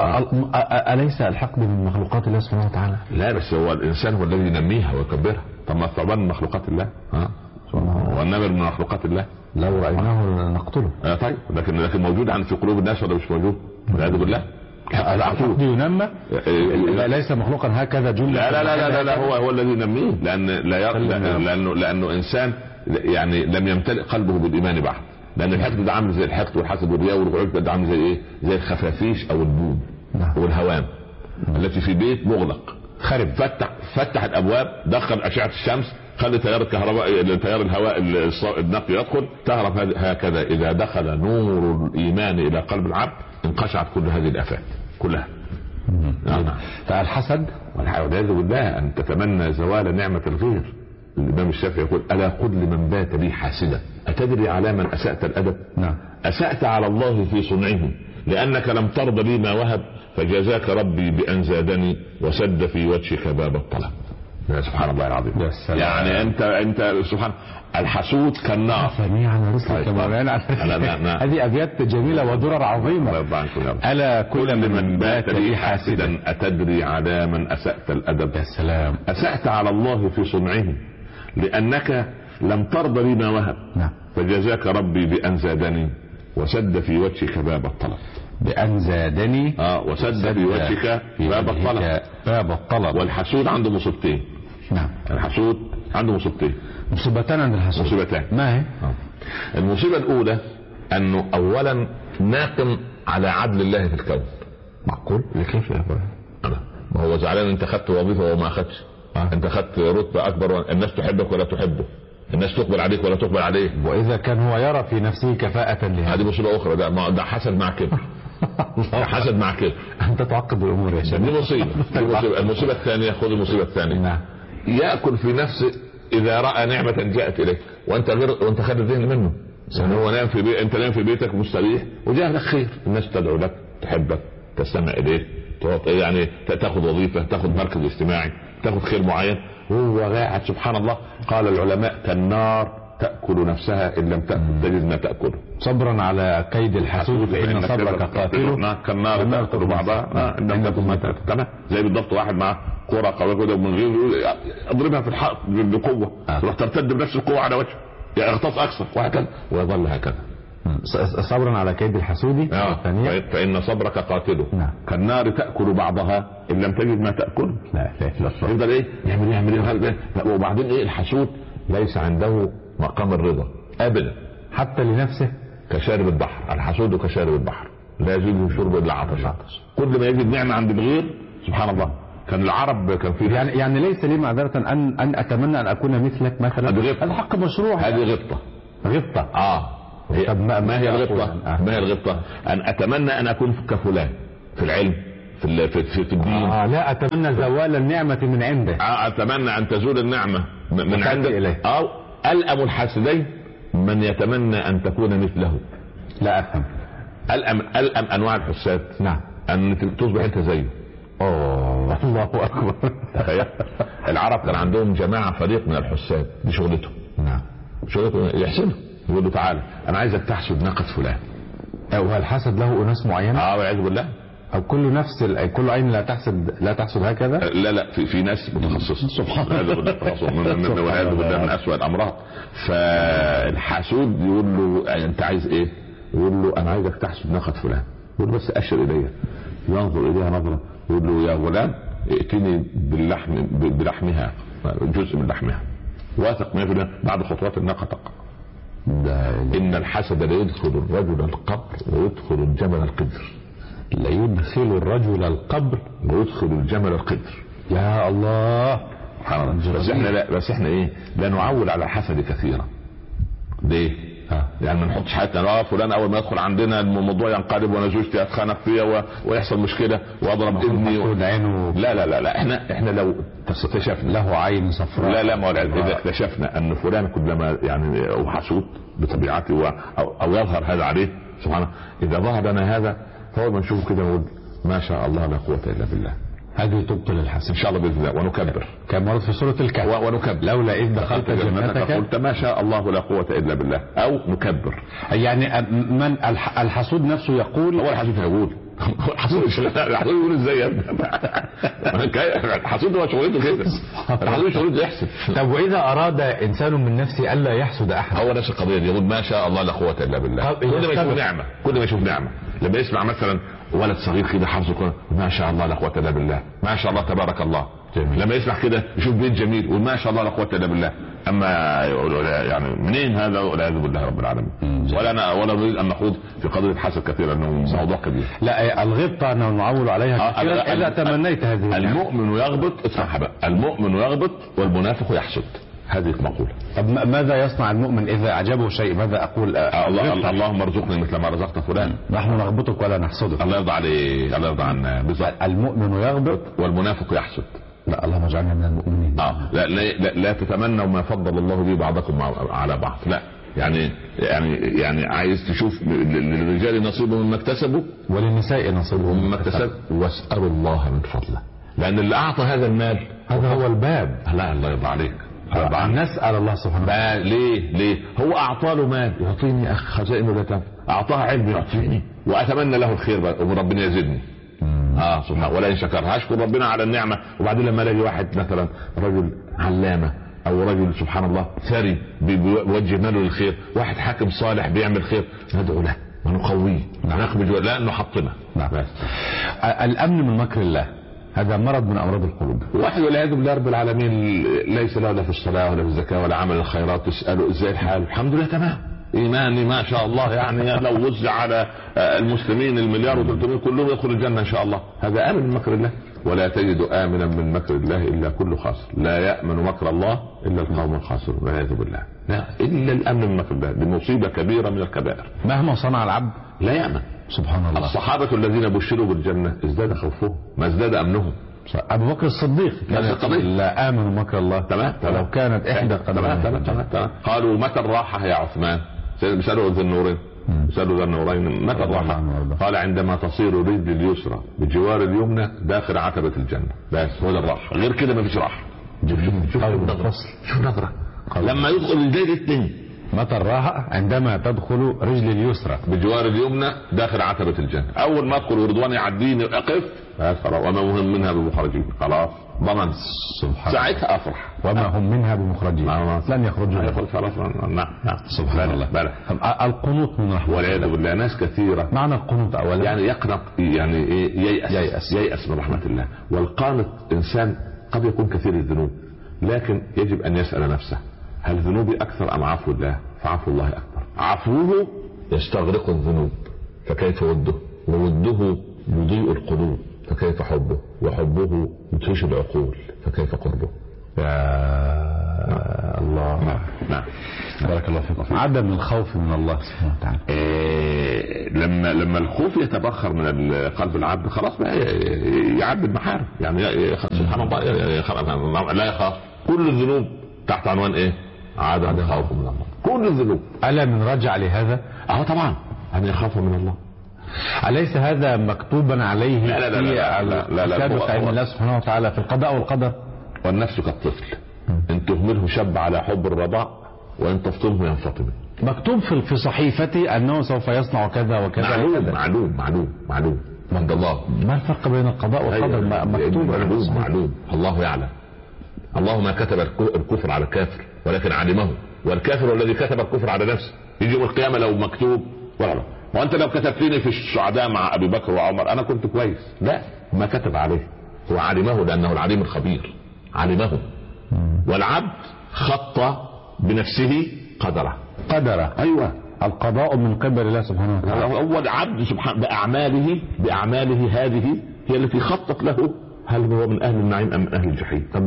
اليس الحقد من مخلوقات الله سبحانه وتعالى؟ لا بس هو الانسان هو الذي ينميها ويكبرها. طب ما الثعبان من مخلوقات الله ها والنمر من مخلوقات الله، لو رايناه نقتله. آه طيب لكن لكن موجود عن في قلوب الناس ولا مش موجود؟ والعياذ بالله. الحقد ينمى ليس مخلوقا هكذا جمله. لا لا لا لا, لا هو هو الذي ينميه لان لا ير... لانه لانه انسان يعني لم يمتلئ قلبه بالايمان بعد. لان الحقد ده عامل زي الحقد والحسد والرياء والعجب، ده عامل زي ايه؟ زي الخفافيش او البوم والهوام التي في بيت مغلق خرب. فتح فتح الابواب، دخل اشعه الشمس، خلي تيار الكهرباء تيار الهواء النقي يدخل، تعرف هكذا اذا دخل نور الايمان الى قلب العبد انقشعت كل هذه الافات كلها. نعم. فالحسد والعياذ بالله ان تتمنى زوال نعمه الغير. الامام الشافعي يقول الا قل لمن بات لي حاسدا اتدري على من اسأت الادب؟ نعم. اسأت على الله في صنعه لانك لم ترضى لي ما وهب فجزاك ربي بان زادني وسد في وجهك باب الطلب. يا سبحان الله العظيم. يعني انت انت سبحان الحسود كالنار. على رسلك مولانا. هذه ابيات جميله ودرر عظيمه. الا كل من بات لي حاسدا اتدري على من اسأت الادب؟ يا سلام. اسأت على الله في صنعه لانك لم ترضى لي ما وهب فجزاك ربي بان زادني وسد في وجهك باب الطلب. بأن زادني اه وسد في وجهك باب الطلب. باب الطلب. والحسود عنده مصيبتين. نعم. الحسود عنده مصيبتين. مصيبتان عند الحسود. مصيبتان. ما هي؟ المصيبة الاولى انه اولا ناقم على عدل الله في الكون. معقول؟ كيف يا ابراهيم؟ ما هو زعلان انت خدت وظيفة وما اخدش. آه. انت خدت رتبة اكبر، الناس تحبك ولا تحبه، الناس تقبل عليك ولا تقبل عليه. واذا كان هو يرى في نفسه كفاءة لهذا، هذه مصيبة اخرى. ده, ده حسد مع كبر. ده حسد مع كبر. انت تعقد الامور يا شباب. دي مصيبة. دي مصيبة. المصيبة الثانية، خذ المصيبة الثانية. نعم. يأكل في نفسه اذا رأى نعمة جاءت اليك وانت غير وانت خد الذهن منه. يعني هو نام في بي... انت نام في بيتك مستريح وجاء لك خير، الناس تدعو لك، تحبك، تستمع اليك، يعني تاخذ وظيفة، تاخذ مركز اجتماعي، تاخذ خير معين، وهو قاعد سبحان الله. قال العلماء كالنار تأكل نفسها ان لم تجد ما تأكله. صبرا على كيد الحسود فإن صبرك قاتله. كالنار تأكل بعضها ان لم تكن ما تأكل. زي بالضبط واحد مع كرة قوية كده ومن غير اضربها في الحائط بقوة تروح ترتد بنفس القوة على وجهه، يعني اغتص اكثر وهكذا ويظل هكذا. صبرا على كيد الحسود فإن صبرك قاتله. نعم. كالنار تأكل بعضها إن لم تجد ما تأكل. لا لا لا. يفضل إيه يعمل يعمل إيه. وبعدين إيه الحسود ليس عنده مقام الرضا أبدا حتى لنفسه. كشارب البحر، الحسود كشارب البحر لا يزيده شرب إلا عطشا. كل ما يجد نعمة عند الغير سبحان الله. كان العرب كان في يعني يعني ليس لي معذرة أن أن أتمنى أن أكون مثلك مثلا. هذا حق مشروع. هذه غبطة. غبطة. آه. طب ما, ما هي الغبطة؟ آه. ما هي الغبطة؟ أن أتمنى أن أكون كفلان في العلم في في, في, في الدين. آه لا أتمنى زوال النعمة من عنده. آه أتمنى أن تزول النعمة من عنده. أو ألأم الحاسدين من يتمنى أن تكون مثله. لا أفهم. ألأم ألأم أنواع الحساد. نعم. أن تصبح أنت زيه. أوه الله أكبر. تخيل العرب كان عندهم جماعة فريق من الحساد دي شغلته. نعم. شغلته يحسنه يقول له تعالى انا عايزك تحسد ناقة فلان. او هل الحسد له اناس معينه؟ اه والعياذ بالله. او كل نفس كل عين لا تحسد لا تحسد هكذا؟ لا لا في في ناس متخصصه. سبحان الله. والعياذ بالله من اسوأ الامراض. فالحسود يقول له انت عايز ايه؟ يقول له انا عايزك تحسد ناقة فلان. يقول له بس اشر اليها. ينظر اليها نظره يقول له يا غلام ائتني باللحم بلحمها جزء من لحمها. واثق مية بالمية بعد خطوات الناقة تقع. إن الحسد لا يدخل الرجل القبر ويدخل الجمل القدر. لا يدخل الرجل القبر ويدخل الجمل القدر. يا الله. بس احنا لا بس احنا ايه لا نعول على الحسد كثيرا. ليه؟ ها. يعني ما نحطش حياتنا اه فلان اول ما يدخل عندنا الموضوع ينقلب وانا زوجتي اتخانق فيها و... ويحصل مشكله واضرب ابني و... لا لا لا لا احنا احنا لو اكتشفنا له عين صفراء. لا لا ما اذا اكتشفنا ان فلان كلما يعني او حسود بطبيعته و... أو... او يظهر هذا عليه سبحان الله. اذا ظهر لنا هذا فهو ما نشوفه كده نقول ما شاء الله لا قوه الا بالله. هذه تبطل الحسد ان شاء الله باذن الله. ونكبر كما ورد في سوره الكهف ونكبر لولا اذ دخلت جنتك قلت ما شاء الله لا قوه الا بالله. او نكبر يعني من الحسود نفسه يقول. هو الحسود يقول الحسود الحسود يقول ازاي يا ابني؟ الحسود هو شغلته كده. الحسود شغلته يحسد. طب واذا اراد انسان من نفسه الا يحسد احد هو نفس القضيه يقول ما شاء الله لا قوه الا بالله. كل ما يشوف نعمه كل ما يشوف نعمه لما يسمع مثلا ولد صغير كده حافظه ما شاء الله لا قوه الا بالله ما شاء الله تبارك الله. جميل. لما يسمع كده يشوف بيت جميل وما شاء الله لا قوه الا بالله. اما يعني منين هذا والعياذ بالله رب العالمين. ولا انا ولا نريد ان نخوض في قضيه الحسد كثيرا انه موضوع كبير. لا الغبطه انه نعول عليها كثيرا آه اذا تمنيت هذه. المؤمن يغبط اسمعها بقى المؤمن يغبط والمنافق يحسد. هذه مقولة. طب ماذا يصنع المؤمن إذا أعجبه شيء؟ ماذا أقول؟ آه الله اللهم ارزقني مثل ما رزقت فلان. نحن نغبطك ولا نحسدك. الله يرضى عليه الله يرضى عنا. المؤمن يغبط والمنافق يحسد. لا اللهم اجعلنا من المؤمنين. آه لا, لا, لا, لا تتمنوا ما فضل الله به بعضكم على بعض. لا يعني يعني يعني عايز تشوف للرجال نصيب مما اكتسبوا وللنساء نصيب مما اكتسبوا واسألوا الله من فضله. لأن اللي أعطى هذا المال هذا هو الباب. لا الله يرضى عليك. نسأل الله سبحانه وتعالى. ليه ليه هو اعطى له مال يعطيني اخ خزائنه لا تنفع. اعطاه علم يعطيني واتمنى له الخير وربنا يزيدني. اه سبحانه ولا ان شكر هشكر ربنا على النعمه. وبعدين لما الاقي واحد مثلا رجل علامه او رجل سبحان الله ثري بيوجه ماله للخير واحد حاكم صالح بيعمل خير ندعو له ونقويه نخبج لا نحطمه. نعم. الامن من مكر الله هذا مرض من امراض القلوب. واحد والعياذ بالله رب العالمين ليس له لا في الصلاه ولا في الزكاه ولا عمل الخيرات تساله ازاي الحال؟ الحمد لله تمام ايماني ما شاء الله يعني لو وزع على المسلمين المليار وثلاثمائة كلهم يدخل الجنه ان شاء الله. هذا امن من مكر الله. ولا تجد امنا من مكر الله الا كل خاسر. لا يامن مكر الله الا القوم الخاسرون والعياذ بالله. لا الا الامن من مكر الله. دي مصيبه كبيره من الكبائر. مهما صنع العبد لا يامن. سبحان الله. الصحابه الذين بشروا بالجنه ازداد خوفهم ما ازداد امنهم. ابو بكر الصديق كان لا امن مكر الله. تمام. ولو كانت احدى قدمين. تمام تمام تمام. قالوا متى الراحه يا عثمان؟ سالوا ذي النورين سالوا ذي النورين متى الراحه؟ قال عندما تصير رجل اليسرى بجوار اليمنى داخل عتبه الجنه. بس هو ده الراحه. غير كده ما فيش راحه. شوف شوف نظره. شوف نظره لما يدخل الجيل الاثنين. متى الراحه؟ عندما تدخل رجل اليسرى بجوار اليمنى داخل عتبه الجنه. اول ما ادخل ورضوان يعديني اقف وما هم منها بمخرجين. خلاص ضمن. سبحان ساعتها افرح. وما هم منها بمخرجين. لن يخرجوا. يخرج خلاص. نعم نعم. سبحان الله. بلى. القنوط من رحمه والعياذ بالله. ناس كثيره معنى القنوط اولا يعني يقنط يعني ايه ييأس ييأس ييأس من رحمه الله. والقانط انسان قد يكون كثير الذنوب لكن يجب ان يسأل نفسه هل ذنوبي اكثر ام عفو الله؟ فعفو الله اكبر. عفوه يستغرق الذنوب فكيف وده؟ ووده يضيء القلوب فكيف حبه؟ وحبه يدهش العقول فكيف قربه؟ يا الله. نعم نعم. بارك الله فيكم. عدم الخوف من الله سبحانه وتعالى. إيه لما لما الخوف يتبخر من قلب العبد خلاص بقى يعبد محارم يعني سبحان الله لا يخاف. كل الذنوب تحت عنوان ايه؟ عدم الخوف من الله. كل الذنوب. ألا من رجع لهذا؟ اه طبعا ان يخاف من الله. أليس هذا مكتوبا عليه لا لا لا لا لا لا لا سابق علم الله سبحانه وتعالى في القضاء والقدر؟ والنفس كالطفل ان تهمله شب على حب الرضاع وان تفطمه ينفطم. مكتوب في في صحيفتي انه سوف يصنع كذا وكذا. معلوم وكذا. معلوم معلوم معلوم عند الله. ما الفرق بين القضاء والقدر؟ مكتوب معلوم معلوم. الله يعلم. الله ما كتب الكفر على الكافر ولكن علمه. والكافر الذي كتب الكفر على نفسه. يجي يوم القيامه لو مكتوب ولا وانت لو كتبتني في السعداء مع ابي بكر وعمر انا كنت كويس. لا ما كتب عليه. هو علمه لانه العليم الخبير. علمه. والعبد خط بنفسه قدره. قدره. ايوه. القضاء من قبل الله سبحانه وتعالى. هو العبد سبحانه باعماله باعماله هذه هي التي خطت له هل هو من اهل النعيم ام من اهل الجحيم. طب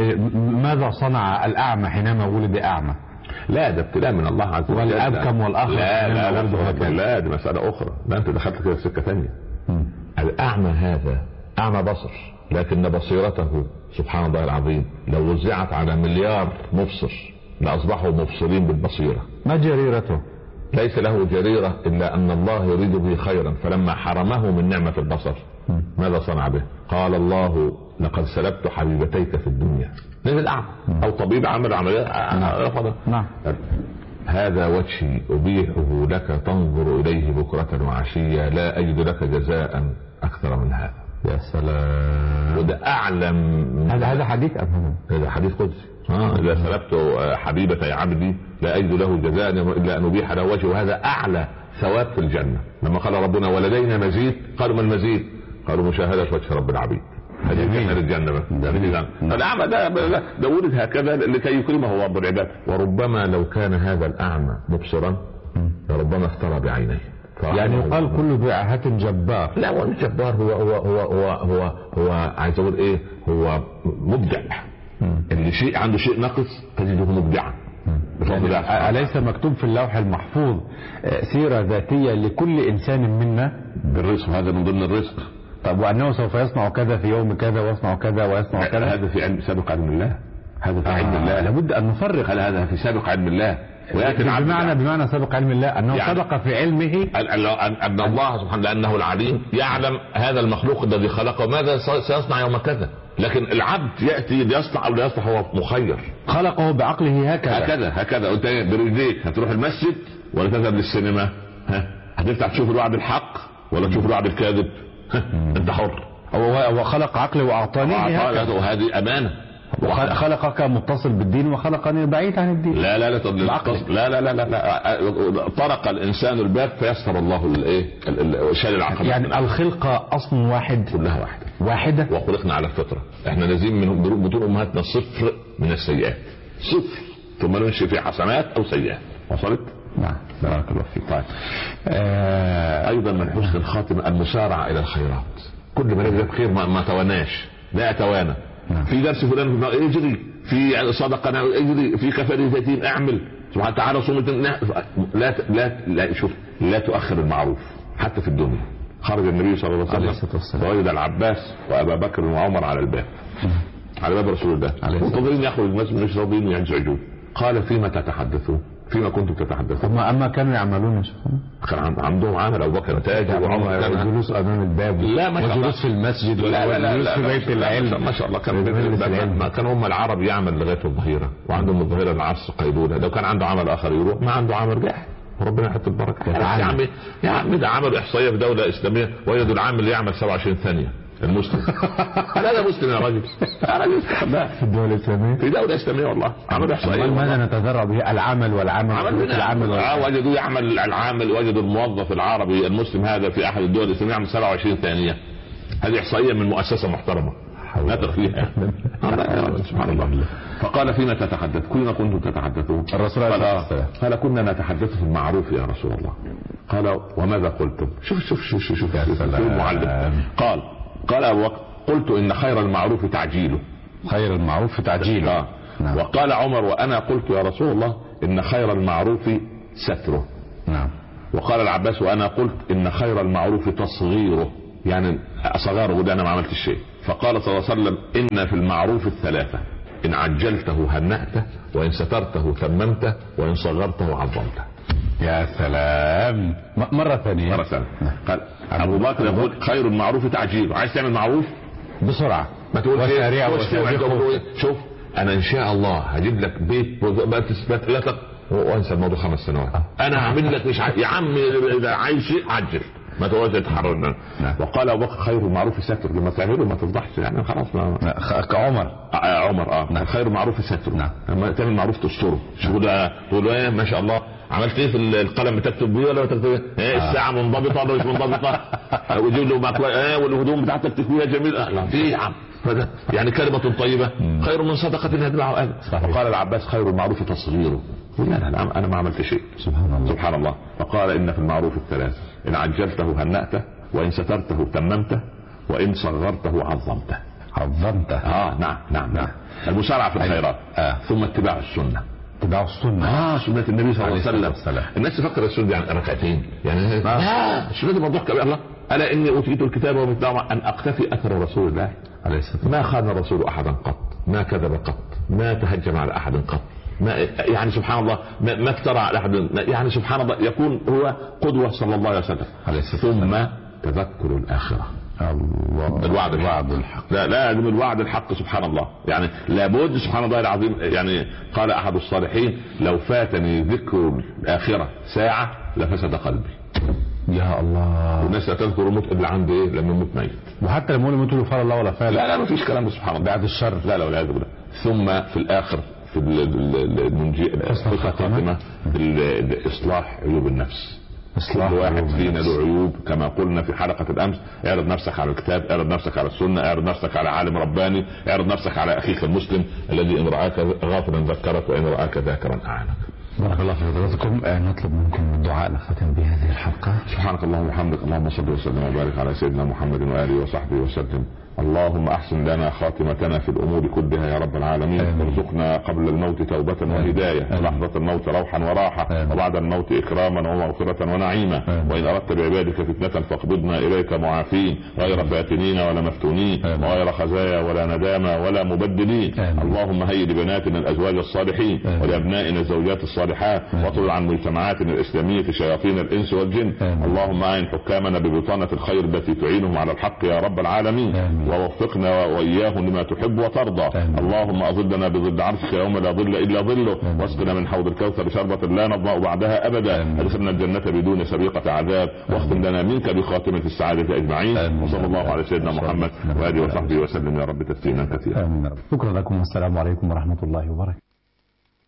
ماذا صنع الاعمى حينما ولد اعمى؟ لا ده ابتلاء من الله عز وجل. والابكم والاخر لا لا لا, لا, لا دي مساله اخرى. لا انت دخلت كده في سكه ثانيه. الاعمى هذا اعمى بصر لكن بصيرته سبحان الله العظيم لو وزعت على مليار مبصر لاصبحوا مبصرين بالبصيره. ما جريرته؟ ليس له جريره الا ان الله يريد به خيرا فلما حرمه من نعمه البصر ماذا صنع به؟ قال الله لقد سلبت حبيبتيك في الدنيا. نزل اعمى او طبيب عمل عمليه. نعم. هذا وجهي ابيحه لك تنظر اليه بكره وعشيه لا اجد لك جزاء اكثر من هذا. يا سلام. وده اعلم. هذا هذا حديث ام هذا حديث قدسي. اه اذا سلبت حبيبتي عبدي لا اجد له جزاء الا ان ابيح له وجهه. وهذا اعلى ثواب في الجنه. لما قال ربنا ولدينا مزيد قالوا ما المزيد؟ قالوا مشاهده وجه رب العبيد. هذه جنة الجنة بقى. الأعمى ده ده ولد هكذا لكي يكرمه رب العباد. وربما لو كان هذا الأعمى مبصرا لربما افترى بعينيه. يعني يقال كل بعاهة جبار. لا هو مش جبار. هو هو هو هو هو, هو عايز اقول ايه؟ هو مبدع. اللي شيء عنده شيء ناقص تجده مبدعا. يعني أليس مكتوب في اللوح المحفوظ سيرة ذاتية لكل إنسان منا بالرزق؟ هذا من ضمن الرزق. طب وأنه سوف يصنع كذا في يوم كذا ويصنع كذا ويصنع كذا. هذا في علم سابق علم الله. هذا في علم الله. لابد أن نفرق. هل هذا في سابق علم الله؟ بمعنى بمعنى سابق علم الله أنه يعني سبق في علمه أن الله سبحانه لأنه العليم يعلم هذا المخلوق الذي خلقه ماذا سيصنع يوم كذا. لكن العبد يأتي يصنع أو لا يصنع هو مخير. خلقه بعقله هكذا هكذا هكذا. أنت برجليك هتروح المسجد ولا تذهب للسينما؟ ها هتفتح تشوف الوعد الحق ولا تشوف الوعد الكاذب؟ أنت حر. هو خلق عقلي وأعطاني هكذا. وهذه أمانة. خلقك متصل بالدين وخلقني بعيد عن الدين. لا لا لا طب لا لا لا لا لا طرق الانسان الباب فيسر الله الايه شال العقبه. يعني الخلقه اصل واحد كلها واحده واحده وخلقنا على الفطره. احنا نازين من بطون امهاتنا صفر من السيئات. صفر ثم نمشي في حسنات او سيئات. وصلت؟ نعم بارك الله فيك. طيب آه ايضا من حسن الخاتمه المسارعه الى الخيرات. كل ما نبدا بخير ما, ما تواناش، لا اتوانى. نعم. في درس فلان اجري، في صدقه اجري، في كفاله يتيم اعمل، سبحان تعالى صوم. لا لا لا شوف، لا تؤخر المعروف حتى في الدنيا. خرج النبي صلى الله عليه وسلم ووجد العباس وابا بكر وعمر على الباب، على باب رسول الله، منتظرين يخرج الناس مش راضيين ينزعجون. قال فيما تتحدثون؟ فيما كنتم تتحدثون؟ اما اما كانوا يعملون شوفوا، كان عندهم عمل. ابو بكر تاجر وعمر كان جلوس امام الباب، لا ما شاء الله، جلوس في المسجد، لا لا لا, لا, في بيت العلم، ما شاء الله. كان ما كانوا هم العرب يعمل لغايه الظهيره، وعندهم الظهيره العصر قيلوله. لو كان عنده عمل اخر يروح، ما عنده عمل راح، وربنا يحط البركه. يا عمي يا عمي ده عمل احصائيه في دوله اسلاميه، ويجد العامل يعمل سبعة وعشرين ثانيه. المسلم لا لا مسلم يا راجل، يا راجل في الدولة الإسلامية، في دولة إسلامية والله عمل إحصائية. ماذا نتذرع به؟ العمل والعمل عمل العمل آه وجدوا يعمل العامل، وجدوا الموظف العربي المسلم هذا في أحد الدول الإسلامية يعمل سبعة وعشرين ثانية. هذه إحصائية من مؤسسة محترمة نثق فيها. سبحان الله. فقال فيما تتحدث؟ كنا كنتم تتحدثون؟ الرسول قال قال كنا نتحدث في المعروف يا رسول الله. قال وماذا قلتم؟ شوف شوف شوف شوف, شوف, شوف المعلم. قال قال أبو بكر قلت إن خير المعروف تعجيله. خير المعروف تعجيله. آه. نعم. وقال عمر وأنا قلت يا رسول الله إن خير المعروف ستره. نعم. وقال العباس وأنا قلت إن خير المعروف تصغيره، يعني أصغره وده أنا ما عملت الشيء. فقال صلى الله عليه وسلم إن في المعروف الثلاثة، إن عجلته هنأته، وإن سترته تممته، وإن صغرته عظمته. يا سلام. مرة ثانية مرة ثانية قال أبو بكر يقول خير المعروف تعجيله. عايز تعمل معروف بسرعة، ما تقول شوف أنا إن شاء الله هجيب لك بيت بثبت لك وانسى الموضوع خمس سنوات. أنا هعمل لك مش ع... يا عم إذا عايز شيء عجل، ما تقعدش تتحرر. وقال أبو بكر خير المعروف ستر، لما تعمله ما تفضحش يعني خلاص. ما كعمر آه عمر اه نعم. خير المعروف ستر. نعم. لما تعمل معروف تستره. شو ده تقول ايه ما شاء الله عملت ايه في القلم، بتكتب بيه ولا بتكتب ايه؟ آه. الساعه منضبطه ولا مش منضبطه؟ ويجيب له بقى ايه والهدوم بتاعتك تكويها جميل. لا في يا عم هذا يعني كلمه طيبه خير من صدقه يتبعها اذى. وقال العباس خير المعروف تصغيره. لا لا انا ما عملت شيء. سبحان الله سبحان الله. فقال ان في المعروف الثلاث، ان عجلته هنأته، وان سترته تممته، وان صغرته عظمته. عظمته اه نعم نعم نعم. المسارعه في الخيرات. آه. ثم اتباع السنه. اتباع السنه اه سنه النبي صلى الله عليه وسلم. الناس تفكر السنه يعني ركعتين يعني لا السنه دي موضوع كبير. الله الا اني اوتيت الكتاب ومثله ان اقتفي اثر رسول الله عليه الصلاه. ما خان الرسول احدا قط، ما كذب قط، ما تهجم على احد قط، ما يعني سبحان الله ما, ما افترى على احد، يعني سبحان الله يكون هو قدوه صلى الله عليه وسلم. ثم تذكر الاخره. الله الوعد الوعد الحق. لا لازم الوعد الحق سبحان الله. يعني لابد سبحان الله العظيم. يعني قال احد الصالحين لو فاتني ذكر الاخره ساعه لفسد قلبي. يا الله. والناس لا تذكر الموت الا عند ايه؟ لما يموت ميت. وحتى لما يموت له فعل الله ولا فعل. لا لا ما فيش كلام سبحان الله بعد الشر. لا لا والعياذ بالله. ثم في الاخر في المنجي الخاتمه بالاصلاح عيوب النفس. كل واحد فينا له عيوب كما قلنا في حلقة الأمس. اعرض نفسك على الكتاب، اعرض نفسك على السنة، اعرض نفسك على عالم رباني، اعرض نفسك على أخيك المسلم الذي إن رآك غافلا ذكرك وإن رآك ذاكرا أعانك. بارك الله في حضراتكم. نطلب منكم الدعاء لختم بهذه الحلقة. سبحانك اللهم وبحمدك، اللهم صل وسلم وبارك على سيدنا محمد وآله وصحبه وسلم. اللهم احسن لنا خاتمتنا في الامور كلها يا رب العالمين. ارزقنا قبل الموت توبة وهداية، ولحظة الموت روحا وراحة، وبعد الموت اكراما ومغفرة ونعيما. وان اردت بعبادك فتنة فاقبضنا اليك معافين غير فاتنين ولا مفتونين، وغير خزايا ولا ندامة ولا مبدلين. اللهم هيئ لبناتنا الازواج الصالحين، ولابنائنا الزوجات الصالحات، وطل عن مجتمعاتنا الاسلامية شياطين الانس والجن. اللهم اعن حكامنا ببطانة الخير التي تعينهم على الحق يا رب العالمين، ووفقنا وإياهم لما تحب وترضى. اللهم أظلنا بظل عرشك يوم لا ظل إلا ظله، واسقنا من حوض الكوثر شربة لا نضمأ بعدها أبدا. ادخلنا الجنة بدون سابقة عذاب، واختم لنا منك بخاتمة السعادة أجمعين. وصلى الله على سيدنا محمد وآله وصحبه وسلم يا رب تسليما كثيرا. شكرا لكم والسلام عليكم ورحمة الله وبركاته.